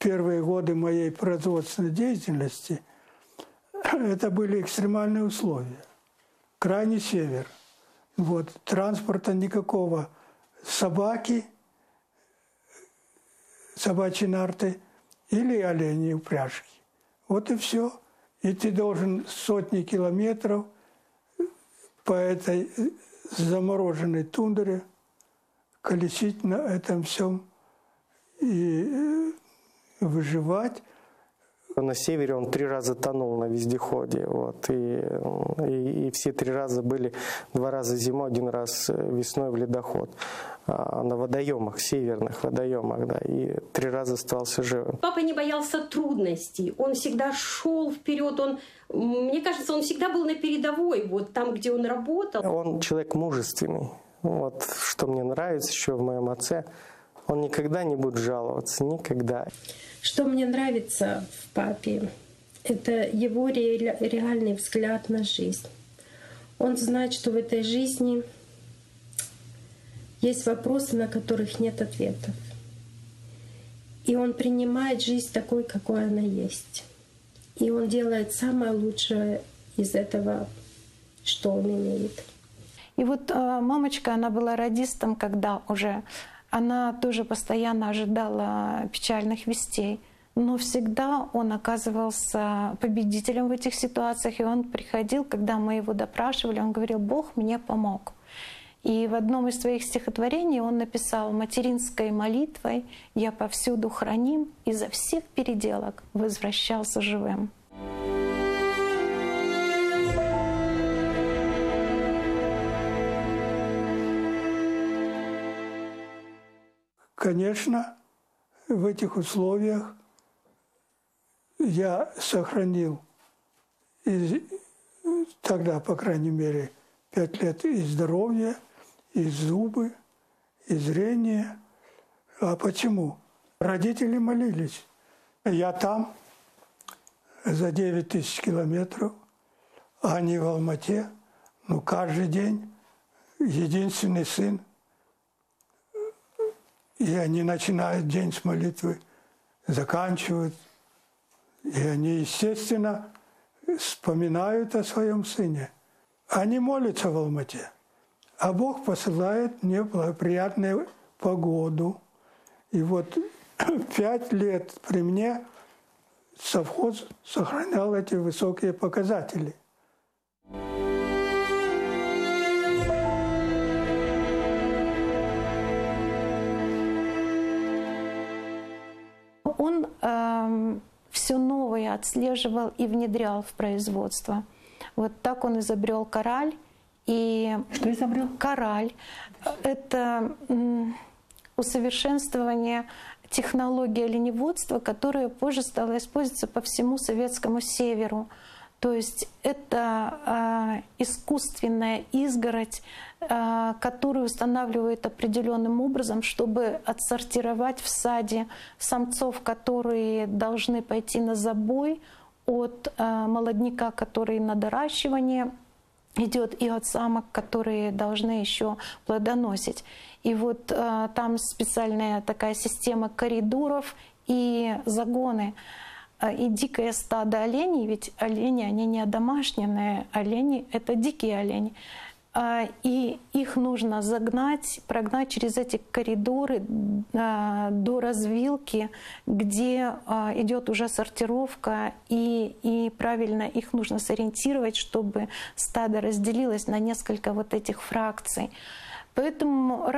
первые годы моей производственной деятельности это были экстремальные условия. Крайний север. Вот, транспорта никакого. Собаки, собачьи нарты или олени упряжки. Вот и все. И ты должен сотни километров по этой замороженной тундре колесить на этом всем и выживать. На севере он 3 раза тонул на вездеходе. Вот, и все 3 раза были: 2 раза зимой, 1 раз весной в ледоход. На водоемах, северных водоемах, да, и 3 раза остался живым. Папа не боялся трудностей, он всегда шел вперед, мне кажется, он всегда был на передовой, вот там, где он работал. Он человек мужественный. Вот, что мне нравится еще в моем отце, он никогда не будет жаловаться, никогда. Что мне нравится в папе, это его реальный взгляд на жизнь. Он знает, что в этой жизни есть вопросы, на которых нет ответов. И он принимает жизнь такой, какой она есть. И он делает самое лучшее из этого, что он имеет. И вот мамочка, она была радистом, когда уже она тоже постоянно ожидала печальных вестей. Но всегда он оказывался победителем в этих ситуациях. И он приходил, когда мы его допрашивали, он говорил: «Бог мне помог». И в одном из своих стихотворений он написал: «Материнской молитвой я повсюду храним, изо всех переделок возвращался живым». Конечно, в этих условиях я сохранил тогда, по крайней мере, 5 лет и здоровье, и зубы, и зрение. А почему? Родители молились. Я там за 9000 километров, а они в Алмате. Ну, каждый день единственный сын. И они начинают день с молитвы, заканчивают. И они, естественно, вспоминают о своем сыне. Они молятся в Алмате, а Бог посылает мне благоприятную погоду. И вот 5 лет при мне совхоз сохранял эти высокие показатели. Он все новое отслеживал и внедрял в производство. Вот так он изобрел кораль. Что изобрел? Кораль. Это усовершенствование технологии оленеводства, которая позже стала использоваться по всему советскому северу. То есть это искусственная изгородь, которую устанавливают определенным образом, чтобы отсортировать в саде самцов, которые должны пойти на забой, от молодняка, который на доращивание идет, и от самок, которые должны еще плодоносить. И вот там специальная такая система коридоров и загоны. И дикое стадо оленей, ведь олени, они не одомашненные, олени — это дикие олени. И их нужно загнать, прогнать через эти коридоры до развилки, где идет уже сортировка, и правильно их нужно сориентировать, чтобы стадо разделилось на несколько вот этих фракций. Поэтому